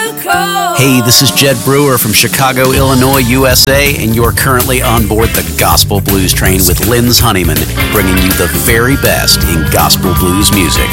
Hey, this is Jed Brewer from Chicago, Illinois, USA, and you're currently on board the Gospel Blues Train with Linz Honeyman, bringing you the very best in gospel blues music.